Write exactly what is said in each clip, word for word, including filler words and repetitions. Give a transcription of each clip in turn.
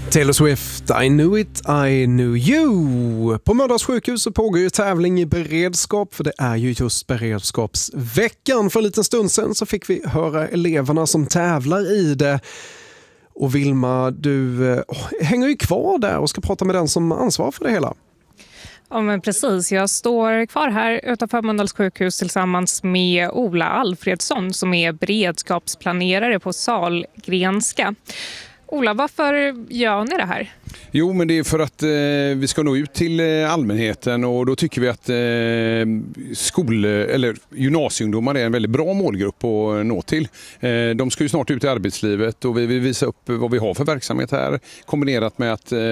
Taylor Swift, I knew it, I knew you. På Mölndals sjukhus så pågår ju tävling i beredskap, för det är ju just beredskapsveckan. För en liten stund sedan så fick vi höra eleverna som tävlar i det. Och Vilma, du oh, hänger ju kvar där och ska prata med den som ansvarar för det hela. Ja, men precis. Jag står kvar här utanför Mölndals sjukhus tillsammans med Ola Alfredsson som är beredskapsplanerare på Sahlgrenska. Ola, varför gör ni det här? Jo, men det är för att eh, vi ska nå ut till eh, allmänheten, och då tycker vi att eh, skol- eller gymnasieungdomar är en väldigt bra målgrupp att nå till. Eh, de ska ju snart ut i arbetslivet och vi vill visa upp vad vi har för verksamhet här, kombinerat med att eh,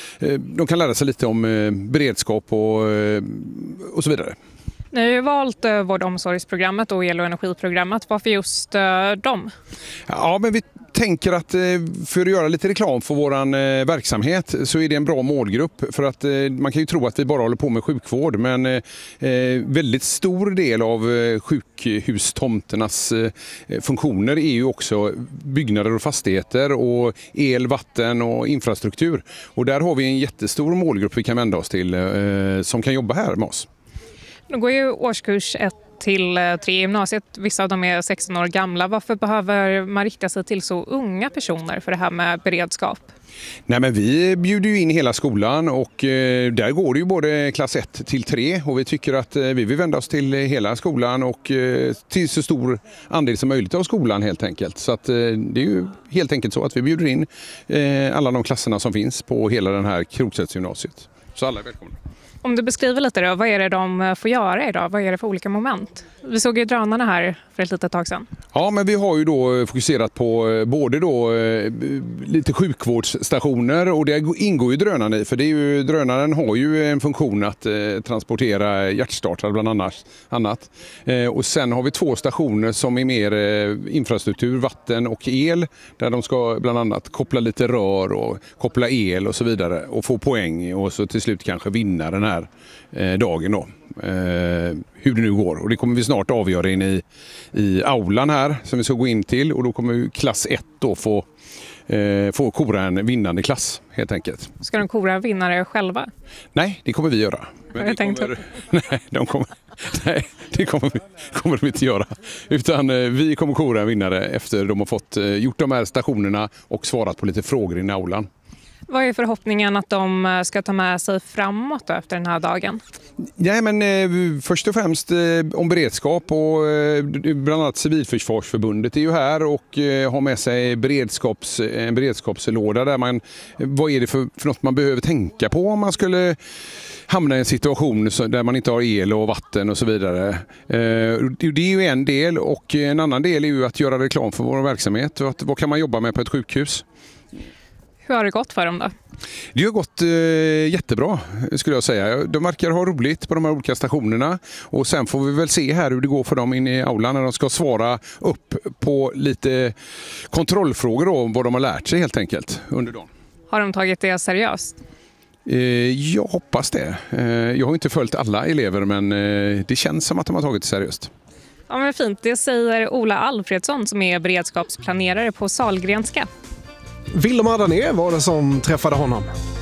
de kan lära sig lite om eh, beredskap och, eh, och så vidare. Ni har ju valt eh, vård- och omsorgsprogrammet och el- och energiprogrammet. Varför just eh, dem? Ja, men vi tänker att eh, för att göra lite reklam för våran eh, verksamhet så är det en bra målgrupp, för att eh, man kan ju tro att vi bara håller på med sjukvård, men eh, väldigt stor del av eh, sjukhustomternas eh, funktioner är ju också byggnader och fastigheter och el, vatten och infrastruktur. Och där har vi en jättestor målgrupp vi kan vända oss till eh, som kan jobba här med oss. Nu går ju årskurs ett till tre i gymnasiet. Vissa av dem är sexton år gamla. Varför behöver man rikta sig till så unga personer för det här med beredskap? Nej, men vi bjuder ju in hela skolan, och eh, där går det ju både klass ett till tre, och vi tycker att eh, vi vill vända oss till hela skolan och eh, till så stor andel som möjligt av skolan helt enkelt. Så att, eh, det är ju helt enkelt så att vi bjuder in eh, alla de klasserna som finns på hela den här Kroksättsgymnasiet. Så alla är välkomna. Om du beskriver lite då, vad är det de får göra idag? Vad är det för olika moment? Vi såg ju drönarna här för ett litet tag sedan. Ja, men vi har ju då fokuserat på både då lite sjukvårdsstationer, och det ingår ju drönaren i, för det är ju, drönaren har ju en funktion att eh, transportera hjärtstartare bland annat. annat. Eh, och sen har vi två stationer som är mer eh, infrastruktur, vatten och el, där de ska bland annat koppla lite rör och koppla el och så vidare och få poäng, och så till slut kanske vinna den här eh, dagen då. Eh, hur det nu går, och det kommer vi snart avgöra in i, i aulan här som vi ska gå in till, och då kommer klass ett då få, eh, få kora en vinnande klass helt enkelt. Ska de kora vinnare själva? Nej, det kommer vi göra. Men jag tänkte... kommer, nej, de kommer, nej, det kommer, vi, kommer de inte göra, utan eh, vi kommer kora en vinnare efter de har fått eh, gjort de här stationerna och svarat på lite frågor i aulan. Vad är förhoppningen att de ska ta med sig framåt efter den här dagen? Ja, men eh, först och främst eh, om beredskap, och eh, bland annat Civilförsvarsförbundet är ju här och eh, har med sig beredskaps, en beredskapslåda där man, vad är det för, för något man behöver tänka på om man skulle hamna i en situation där man inte har el och vatten och så vidare. Eh, det är ju en del, och en annan del är ju att göra reklam för vår verksamhet. Att, vad kan man jobba med på ett sjukhus? Hur har det gått för dem då? Det har gått eh, jättebra skulle jag säga. De verkar ha roligt på de här olika stationerna, och sen får vi väl se här hur det går för dem in i aulan när de ska svara upp på lite kontrollfrågor om vad de har lärt sig helt enkelt under dagen. Har de tagit det seriöst? Eh, jag hoppas det. Eh, jag har inte följt alla elever, men eh, det känns som att de har tagit det seriöst. Ja, men fint. Det säger Ola Alfredsson som är beredskapsplanerare på Sahlgrenska. Willem Adané var det som träffade honom.